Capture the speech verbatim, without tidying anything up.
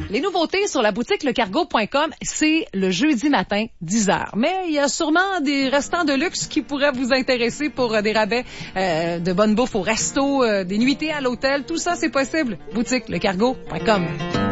Les nouveautés sur la boutique lecargo point com, c'est le jeudi matin, dix heures. Mais il y a sûrement des restants de luxe qui pourraient vous intéresser pour euh, des rabais euh, de bonne bouffe au resto, euh, des nuitées à l'hôtel. Tout ça, c'est possible. Boutique lecargo point com.